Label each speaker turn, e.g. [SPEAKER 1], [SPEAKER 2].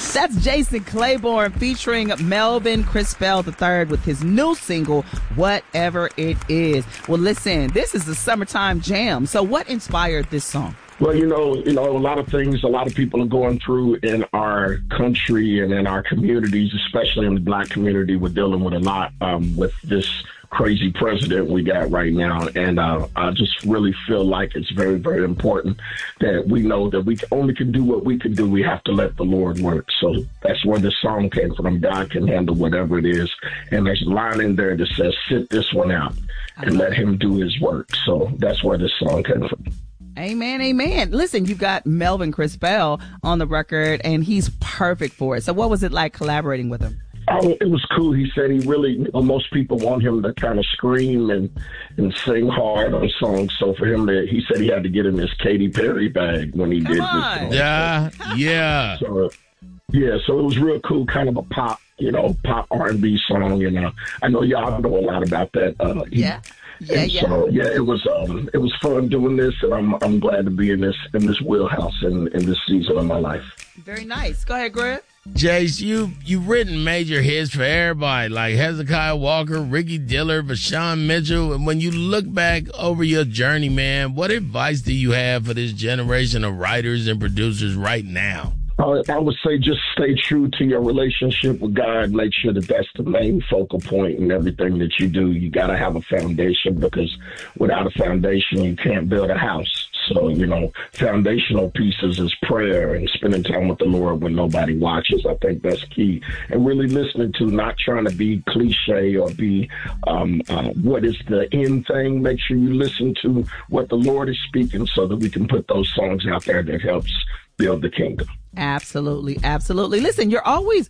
[SPEAKER 1] That's Jason Claiborne featuring Melvin Crispell III with his new single, Whatever It Is. Well, listen, this is the summertime jam. So what inspired this song?
[SPEAKER 2] Well, you know, a lot of things a lot of people are going through in our country and in our communities, especially in the Black community. We're dealing with a lot with this crazy president we got right now. And I just really feel like it's very, very important that we know that we only can do what we can do. We have to let the Lord work. So that's where this song came from. God can handle whatever it is. And there's a line in there that says, sit this one out and let him do his work. So that's where this song came from.
[SPEAKER 1] Amen, amen. Listen, you've got Melvin Crispell on the record, and he's perfect for it. So what was it like collaborating with him?
[SPEAKER 2] Oh, it was cool. He said he really, most people want him to kind of scream and sing hard on songs. So for him he said he had to get in his Katy Perry bag when he did this song.
[SPEAKER 3] Yeah.
[SPEAKER 2] So it was real cool, kind of a pop R&B song. And I know y'all know a lot about that. So it was fun doing this, and I'm glad to be in this wheelhouse in this season of my life.
[SPEAKER 1] Very nice. Go ahead, Greg.
[SPEAKER 3] Jace, you've written major hits for everybody like Hezekiah Walker, Ricky Dillard, Vashawn Mitchell. And when you look back over your journey, man, what advice do you have for this generation of writers and producers right now?
[SPEAKER 2] I would say just stay true to your relationship with God. Make sure that that's the main focal point in everything that you do. You got to have a foundation, because without a foundation, you can't build a house. So, foundational pieces is prayer and spending time with the Lord when nobody watches. I think that's key. And really listening to, not trying to be cliche or be what is the end thing. Make sure you listen to what the Lord is speaking so that we can put those songs out there that helps build the kingdom.
[SPEAKER 1] Absolutely, absolutely. Listen, you're always